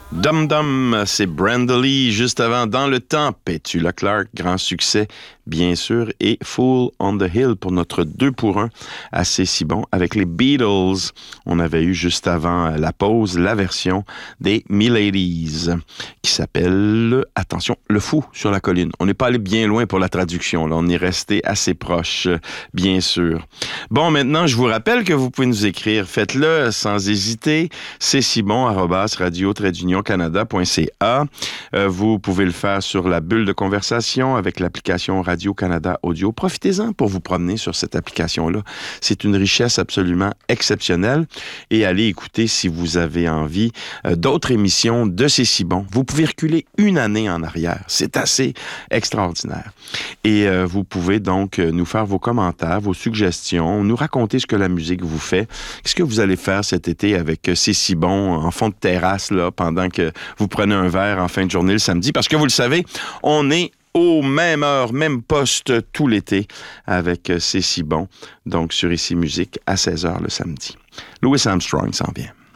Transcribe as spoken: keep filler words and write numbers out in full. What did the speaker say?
Dum Dum, c'est Brenda Lee, juste avant Dans le temps, Petula Clark, grand succès, bien sûr, et Fool on the Hill pour notre deux pour un, assez si bon, avec les Beatles. On avait eu juste avant la pause la version des Miladies, qui s'appelle, attention, Le Fou sur la colline. On n'est pas allé bien loin pour la traduction, là. On est resté assez proche, bien sûr. Bon, maintenant, je vous rappelle que vous pouvez nous écrire, faites-le sans hésiter, c'est si bon, arrobas, radio, trait d'union, canada point c a. Euh, vous pouvez le faire sur la bulle de conversation avec l'application Radio-Canada Audio. Profitez-en pour vous promener sur cette application-là. C'est une richesse absolument exceptionnelle. Et allez écouter, si vous avez envie, euh, d'autres émissions de C'est si bon. Vous pouvez reculer une année en arrière. C'est assez extraordinaire. Et euh, vous pouvez donc nous faire vos commentaires, vos suggestions, nous raconter ce que la musique vous fait. Qu'est-ce que vous allez faire cet été avec C'est si bon en fond de terrasse, là, pendant que vous prenez un verre en fin de journée le samedi? Parce que vous le savez, on est aux mêmes heures, même poste tout l'été avec C'est si bon. Donc, sur Ici Musique à seize heures le samedi. Louis Armstrong s'en vient.